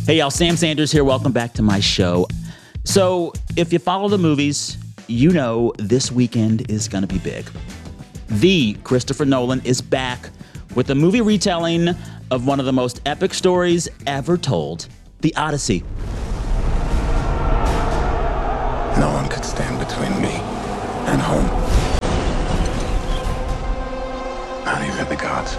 Hey, y'all, Sam Sanders here. Welcome back to my show. So, if you follow the movies, you know this weekend is going to be big. The Christopher Nolan is back with a movie retelling of one of the most epic stories ever told, The Odyssey. No one could stand between me and home. Not even the gods.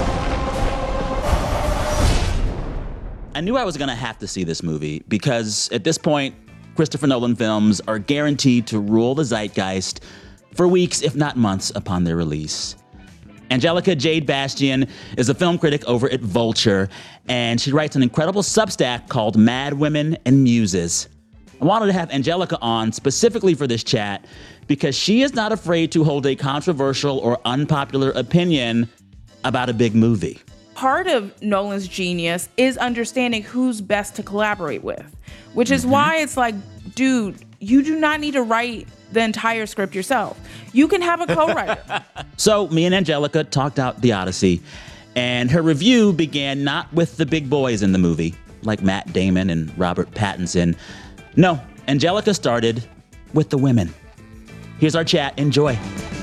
I knew I was going to have to see this movie because at this point, Christopher Nolan films are guaranteed to rule the zeitgeist for weeks, if not months, upon their release. Angelica Jade Bastian is a film critic over at Vulture, and she writes an incredible Substack called Mad Women and Muses. I wanted to have Angelica on specifically for this chat because she is not afraid to hold a controversial or unpopular opinion about a big movie. Part of Nolan's genius is understanding who's best to collaborate with, which is why it's like, dude, you do not need to write the entire script yourself. You can have a co-writer. So me and Angelica talked out The Odyssey, and her review began not with the big boys in the movie, like Matt Damon and Robert Pattinson. No, Angelica started with the women. Here's our chat. Enjoy.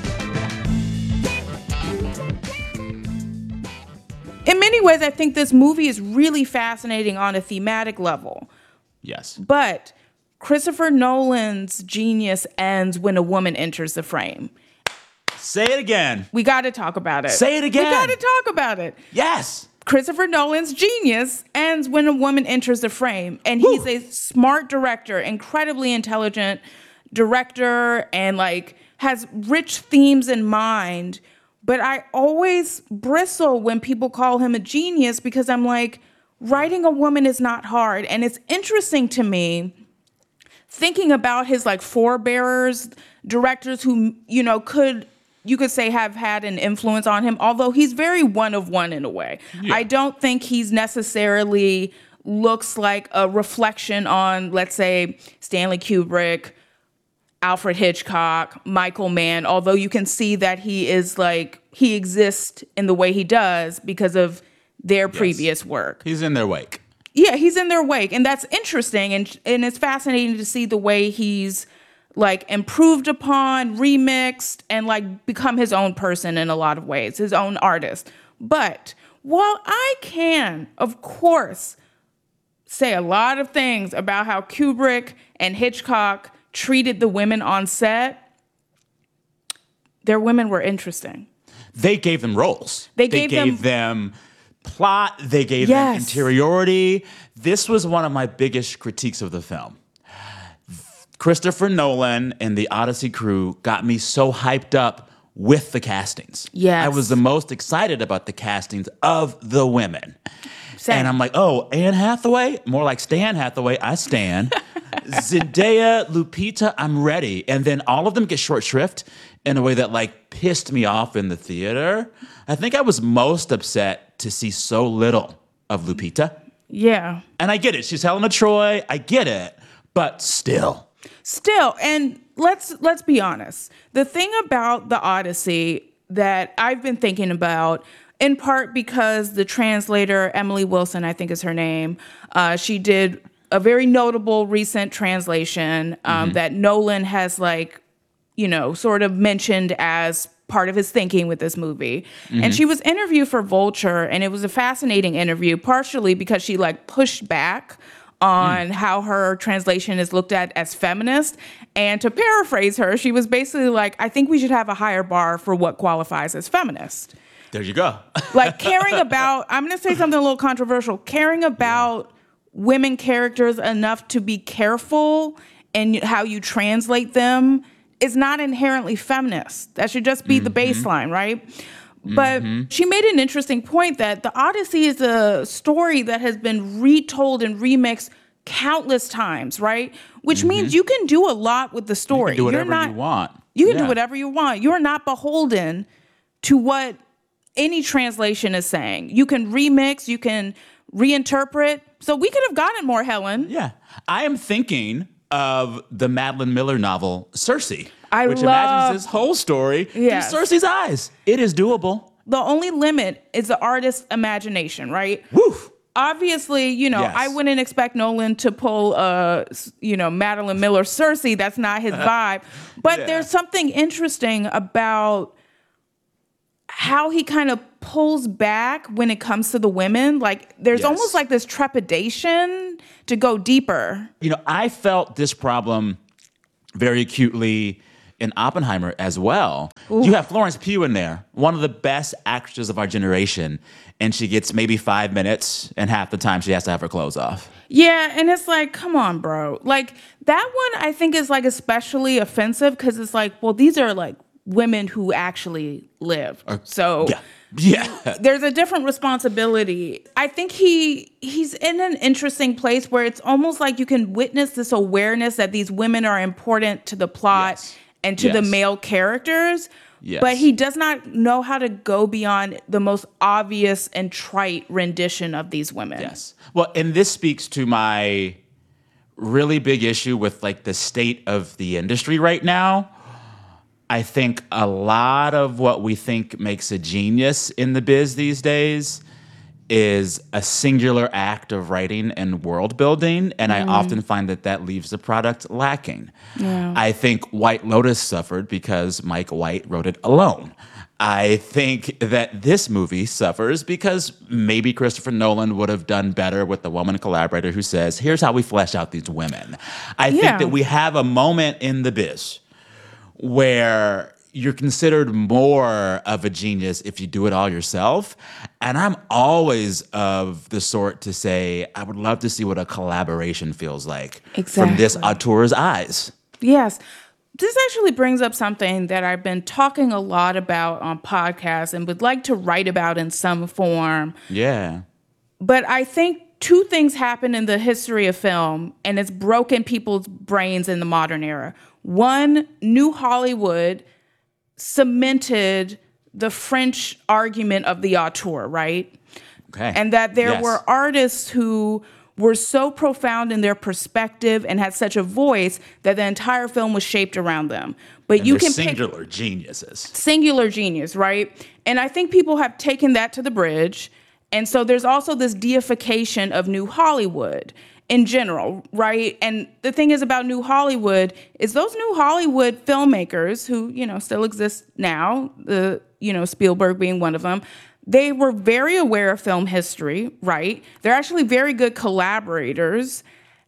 In many ways, I think this movie is really fascinating on a thematic level. Yes. But Christopher Nolan's genius ends when a woman enters the frame. Say it again. We got to talk about it. Say it again. We got to talk about it. Yes. Christopher Nolan's genius ends when a woman enters the frame. And he's a smart director, incredibly intelligent director, and has rich themes in mind. But I always bristle when people call him a genius because I'm like, writing a woman is not hard. And it's interesting to me thinking about his forebearers, directors who, you could say have had an influence on him, although he's very one of one in a way. Yeah. I don't think he's necessarily looks like a reflection on, let's say, Stanley Kubrick, Alfred Hitchcock, Michael Mann, although you can see that he is he exists in the way he does because of their previous work. He's in their wake. Yeah, he's in their wake. And that's interesting. And it's fascinating to see the way he's improved upon, remixed, and become his own person in a lot of ways, his own artist. But while I can, of course, say a lot of things about how Kubrick and Hitchcock treated the women on set, their women were interesting. They gave them roles. They gave them plot. They gave them interiority. This was one of my biggest critiques of the film. Christopher Nolan and the Odyssey crew got me so hyped up with the castings. Yes. I was the most excited about the castings of the women. Same. And I'm like, oh, Anne Hathaway? More like Stan Hathaway. I stan. Zendaya, Lupita, I'm ready. And then all of them get short shrift in a way that pissed me off in the theater. I think I was most upset to see so little of Lupita. Yeah. And I get it. She's Helena Troy. I get it. But still, and let's be honest. The thing about the Odyssey that I've been thinking about, in part because the translator, Emily Wilson, I think is her name, she did a very notable recent translation that Nolan has sort of mentioned as part of his thinking with this movie. And she was interviewed for Vulture, and it was a fascinating interview, partially because she pushed back on how her translation is looked at as feminist. And to paraphrase her, she was basically I think we should have a higher bar for what qualifies as feminist. There you go. Caring about, I'm going to say something a little controversial, caring about women characters enough to be careful in how you translate them is not inherently feminist. That should just be the baseline, right? But she made an interesting point that the Odyssey is a story that has been retold and remixed countless times, right? Which means you can do a lot with the story. You can do whatever you want. You can do whatever you want. You're not beholden to what any translation is saying. You can remix, you can reinterpret. So we could have gotten more Helen. Yeah. I am thinking of the Madeline Miller novel, Circe, which love imagines this whole story through Circe's eyes. It is doable. The only limit is the artist's imagination, right? Woof. obviously, Yes. I wouldn't expect Nolan to pull, Madeline Miller Cersei. That's not his vibe. But there's something interesting about how he kind of pulls back when it comes to the women. Like, there's almost like this trepidation to go deeper. I felt this problem very acutely in Oppenheimer as well. Ooh. You have Florence Pugh in there, one of the best actresses of our generation, and she gets maybe 5 minutes, and half the time she has to have her clothes off. Yeah, and it's like, come on, bro. Like, that one I think is like especially offensive because it's like, well, these are like women who actually live. So there's a different responsibility. I think he's in an interesting place where it's almost like you can witness this awareness that these women are important to the plot and to the male characters. Yes. But he does not know how to go beyond the most obvious and trite rendition of these women. Yes. Well, and this speaks to my really big issue with like the state of the industry right now. I think a lot of what we think makes a genius in the biz these days is a singular act of writing and world building, and I often find that leaves the product lacking. Yeah. I think White Lotus suffered because Mike White wrote it alone. I think that this movie suffers because maybe Christopher Nolan would have done better with the woman collaborator who says, here's how we flesh out these women. I think that we have a moment in the biz where you're considered more of a genius if you do it all yourself. And I'm always of the sort to say, I would love to see what a collaboration feels like from this auteur's eyes. Yes. This actually brings up something that I've been talking a lot about on podcasts and would like to write about in some form. Yeah. But I think two things happen in the history of film, and it's broken people's brains in the modern era. One, New Hollywood cemented the French argument of the auteur, right? Okay. And that there were artists who were so profound in their perspective and had such a voice that the entire film was shaped around them. But and you can singular geniuses. Singular genius, right? And I think people have taken that to the bridge. And so there's also this deification of New Hollywood in general, right? And the thing is about New Hollywood is those New Hollywood filmmakers who, still exist now, Spielberg being one of them, they were very aware of film history, right? They're actually very good collaborators,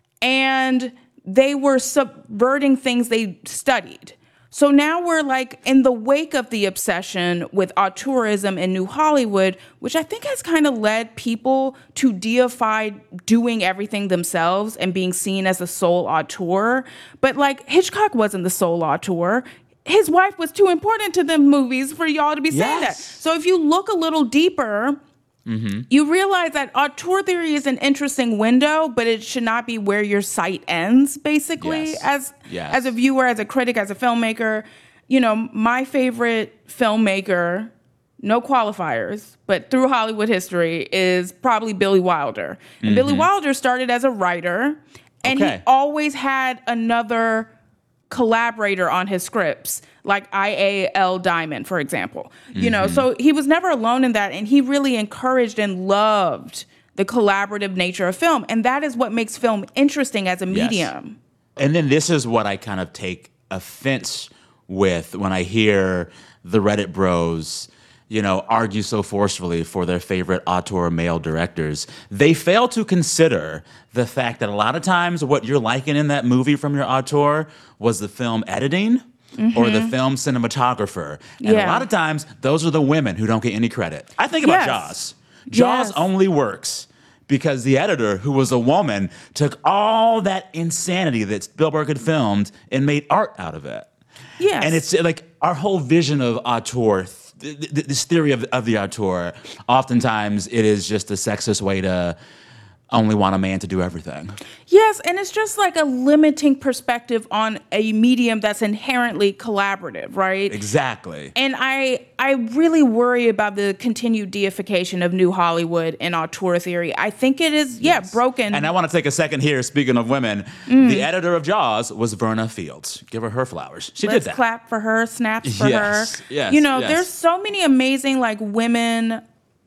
and they were subverting things they studied. So now we're like in the wake of the obsession with auteurism in New Hollywood, which I think has kind of led people to deify doing everything themselves and being seen as the sole auteur. But like Hitchcock wasn't the sole auteur. His wife was too important to them movies for y'all to be saying that. So if you look a little deeper, you realize that auteur theory is an interesting window, but it should not be where your sight ends, basically, as a viewer, as a critic, as a filmmaker. My favorite filmmaker, no qualifiers, but through Hollywood history, is probably Billy Wilder. And Billy Wilder started as a writer, and he always had another collaborator on his scripts, like I.A.L. Diamond, for example. So he was never alone in that, and he really encouraged and loved the collaborative nature of film, and that is what makes film interesting as a medium. And then this is what I kind of take offense with when I hear the Reddit bros argue so forcefully for their favorite auteur male directors. They fail to consider the fact that a lot of times what you're liking in that movie from your auteur was the film editing or the film cinematographer. And a lot of times, those are the women who don't get any credit. I think about Jaws. Jaws only works because the editor, who was a woman, took all that insanity that Spielberg had filmed and made art out of it. Yes. And it's like our whole vision of auteur, this theory of the auteur, oftentimes it is just a sexist way to only want a man to do everything. Yes, and it's just like a limiting perspective on a medium that's inherently collaborative, right? Exactly. And I really worry about the continued deification of New Hollywood and auteur theory. I think it is, broken. And I want to take a second here, speaking of women. The editor of Jaws was Verna Fields. Give her flowers. She did that. Let's clap for her, snaps for her. Yes, There's so many amazing, like, women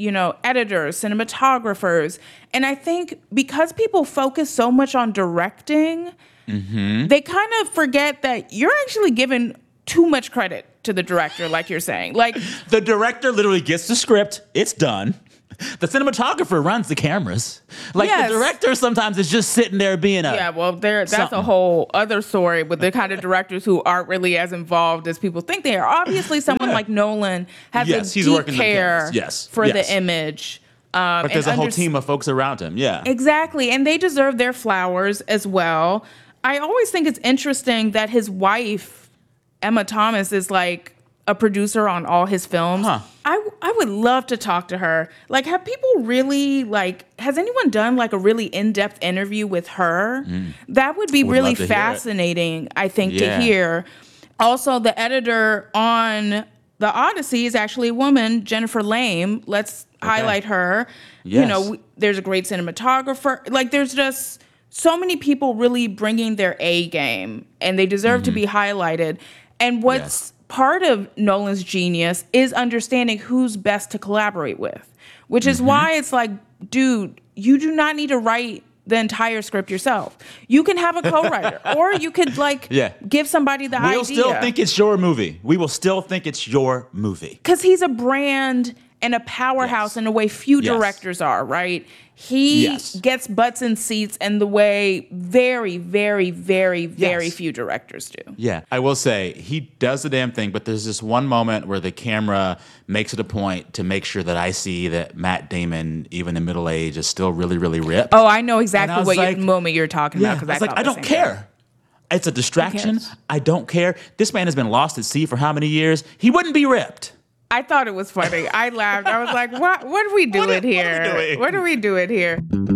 editors, cinematographers. And I think because people focus so much on directing, they kind of forget that you're actually giving too much credit to the director, like you're saying. Like, The director literally gets the script, it's done. The cinematographer runs the cameras. Like, Yes. the director sometimes is just sitting there being a... yeah, well, that's Something. a whole other story with the kind of directors who aren't really as involved as people think they are. Obviously, someone like Nolan has Yes, a he's deep working the care cameras. Yes, for yes. the image. But there's a whole under- team of folks around him, yeah. Exactly. And they deserve their flowers as well. I always think it's interesting that his wife, Emma Thomas, is like a producer on all his films. Huh. I would love to talk to her. Like, have people really, has anyone done like a really in-depth interview with her? That would be Would really love to hear it. fascinating, I think, Yeah. to hear. Also, the editor on The Odyssey is actually a woman, Jennifer Lame. Let's highlight her. Yes. There's a great cinematographer. Like, there's just so many people really bringing their A game, and they deserve to be highlighted. And what's Yes. part of Nolan's genius is understanding who's best to collaborate with, which is why it's like, dude, you do not need to write the entire script yourself. You can have a co-writer, or you could Yeah. give somebody the idea. We'll still think it's your movie. We will still think it's your movie. Because he's a brand and a powerhouse Yes. in a way few Yes. directors are, right? He Yes. gets butts in seats in the way very, very, very, very Yes. few directors do. Yeah, I will say he does the damn thing, but there's this one moment where the camera makes it a point to make sure that I see that Matt Damon, even in middle age, is still really, really ripped. Oh, I know And I exactly was what like- moment you're talking about. yeah, Because I was like, thought I the don't same thing. care. It's a distraction. cares? I don't care. This man has been lost at sea for how many years? He wouldn't be ripped. I thought it was funny. I laughed. I was like, what are we doing here? doing? What are we doing here?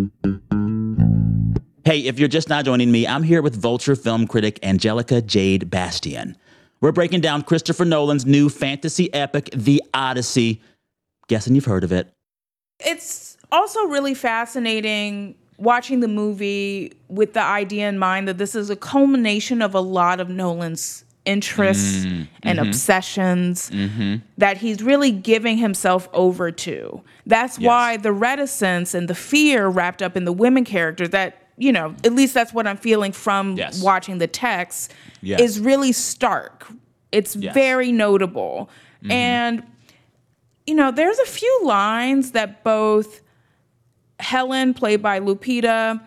Hey, if you're just now joining me, I'm here with Vulture film critic Angelica Jade Bastian. We're breaking down Christopher Nolan's new fantasy epic, The Odyssey. Guessing you've heard of it. It's also really fascinating watching the movie with the idea in mind that this is a culmination of a lot of Nolan's interests and obsessions that he's really giving himself over to. That's why the reticence and the fear wrapped up in the women characters that, at least that's what I'm feeling from Yes. watching the text, Yes. is really stark. It's very notable. And, there's a few lines that both Helen, played by Lupita,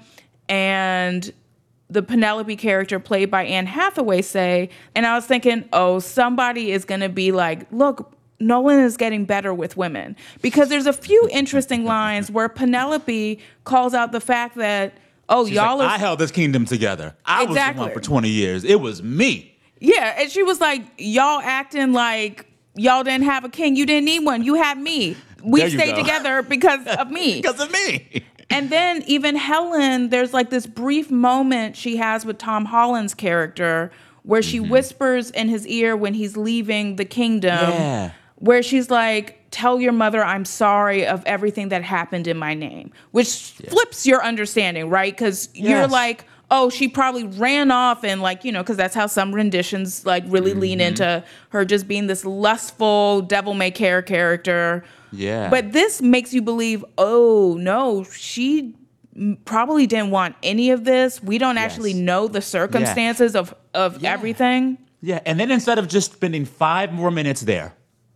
and the Penelope character played by Anne Hathaway say, and I was thinking, oh, somebody is going to be like, look, Nolan is getting better with women. Because there's a few interesting lines where Penelope calls out the fact that, oh, She's y'all like, are... I held this kingdom together. I was the Exactly. one for 20 years. It was me. Yeah, and she was like, y'all acting like y'all didn't have a king. You didn't need one. You had me. We There you stayed go. together because of me. Because of me. And then even Helen, there's like this brief moment she has with Tom Holland's character where she whispers in his ear when he's leaving the kingdom, Yeah. where she's like, tell your mother I'm sorry of everything that happened in my name, which flips your understanding, right? Because you're Yes. like, oh, she probably ran off and because that's how some renditions like really lean into her just being this lustful devil may care character. Yeah. But this makes you believe, oh, no, she probably didn't want any of this. We don't actually know the circumstances of everything. Yeah, and then instead of just spending 5 more minutes there,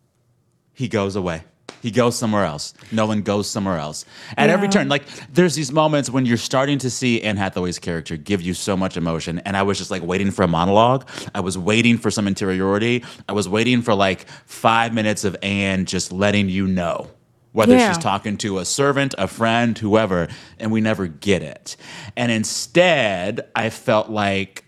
he goes away. He goes somewhere else. Nolan goes somewhere else. At every turn, there's these moments when you're starting to see Anne Hathaway's character give you so much emotion, and I was just waiting for a monologue. I was waiting for some interiority. I was waiting for 5 minutes of Anne just letting you know whether Yeah. she's talking to a servant, a friend, whoever, and we never get it. And instead, I felt like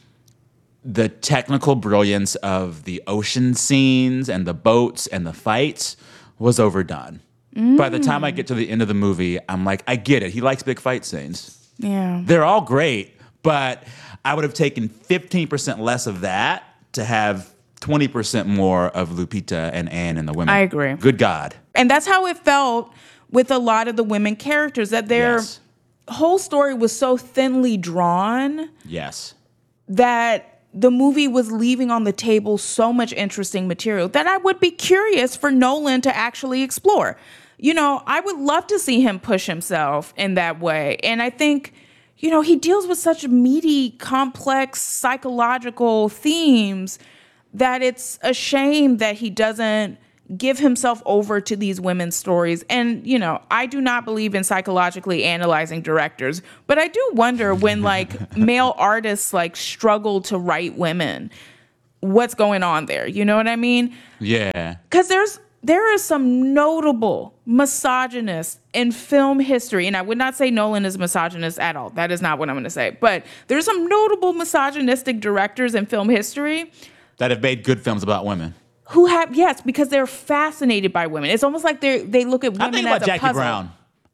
the technical brilliance of the ocean scenes and the boats and the fights was overdone. By the time I get to the end of the movie, I'm like, I get it. He likes big fight scenes. Yeah. They're all great, but I would have taken 15% less of that to have 20% more of Lupita and Anne and the women. I agree. Good God. And that's how it felt with a lot of the women characters, that their Yes. whole story was so thinly drawn Yes. that the movie was leaving on the table so much interesting material that I would be curious for Nolan to actually explore. I would love to see him push himself in that way. And I think, he deals with such meaty, complex psychological themes that it's a shame that he doesn't give himself over to these women's stories. And, I do not believe in psychologically analyzing directors, but I do wonder when male artists struggle to write women, what's going on there? You know what I mean? Yeah. Because there is some notable misogynists in film history, and I would not say Nolan is misogynist at all. That is not what I'm going to say. But there's some notable misogynistic directors in film history that have made good films about women. Who have, yes, because they're fascinated by women. It's almost like they look at women I think as about a Jackie puzzle. Brown.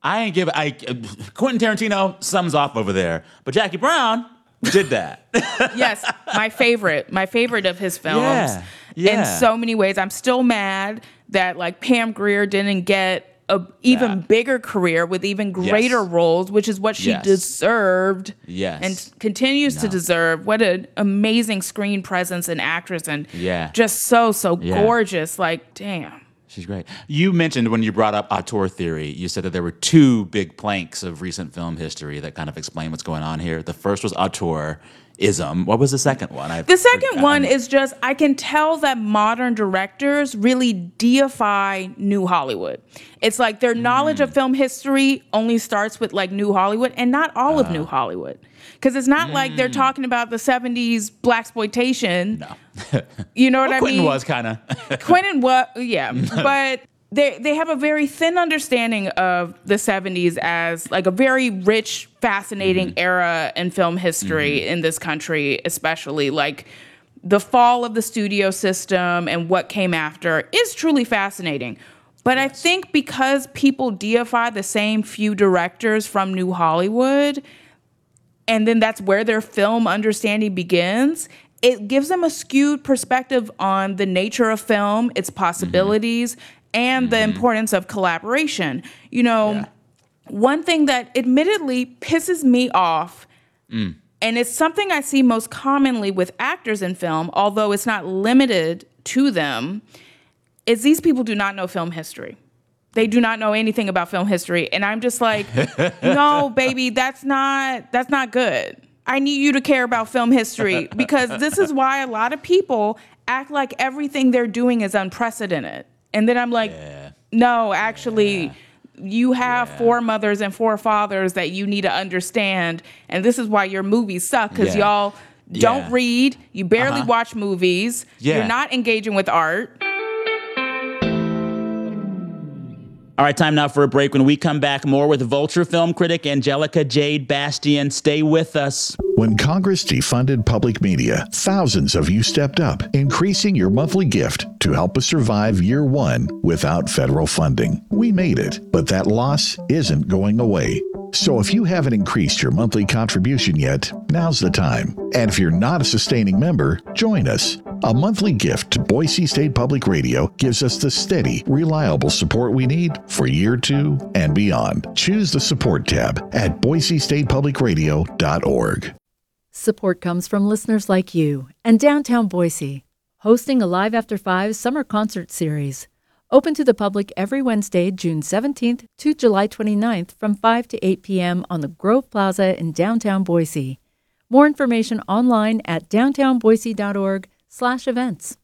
Quentin Tarantino sums off over there, but Jackie Brown did that. Yes, my favorite of his films. Yeah. In so many ways, I'm still mad that Pam Grier didn't get a even bigger career with even greater roles, which is what she deserved. Yes. And continues to deserve. What an amazing screen presence and actress, and just so gorgeous. Damn. She's great. You mentioned when you brought up auteur theory, you said that there were two big planks of recent film history that kind of explain what's going on here. The first was auteurism. What was the second one? The second one is just, I can tell that modern directors really deify New Hollywood. It's like their knowledge of film history only starts with New Hollywood, and not all of New Hollywood. Because it's not like they're talking about the 70s blaxploitation. No. You know what I mean? Quentin was kind of. Quentin was, yeah. But they have a very thin understanding of the 70s as a very rich, fascinating era in film history in this country, especially. The fall of the studio system and what came after is truly fascinating. But I think because people deify the same few directors from New Hollywood, and then that's where their film understanding begins, it gives them a skewed perspective on the nature of film, its possibilities, and the importance of collaboration. One thing that admittedly pisses me off, and it's something I see most commonly with actors in film, although it's not limited to them, is these people do not know film history. They do not know anything about film history. And I'm just like, no, baby, that's not good. I need you to care about film history, because this is why a lot of people act like everything they're doing is unprecedented. And then I'm like, no, actually, you have four mothers and four fathers that you need to understand. And this is why your movies suck, because y'all don't read. You barely watch movies. You're not engaging with art. All right, time now for a break. When we come back, more with Vulture film critic Angelica Jade Bastian. Stay with us. When Congress defunded public media, thousands of you stepped up, increasing your monthly gift to help us survive year one without federal funding. We made it, but that loss isn't going away. So if you haven't increased your monthly contribution yet, now's the time. And if you're not a sustaining member, join us. A monthly gift to Boise State Public Radio gives us the steady, reliable support we need for year two and beyond. Choose the support tab at boisestatepublicradio.org. Support comes from listeners like you and Downtown Boise, hosting a Live After 5 summer concert series. Open to the public every Wednesday, June 17th to July 29th from 5 to 8 p.m. on the Grove Plaza in downtown Boise. More information online at downtownboise.org/events.